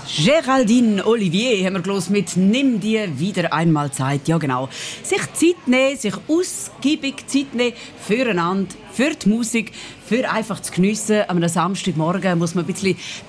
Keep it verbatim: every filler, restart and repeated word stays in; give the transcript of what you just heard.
Geraldine Olivier haben wir gehört mit «Nimm dir wieder einmal Zeit». Ja, genau. Sich Zeit nehmen, sich ausgiebig Zeit nehmen füreinander, für die Musik, für einfach zu geniessen. Am Samstagmorgen muss man ein bisschen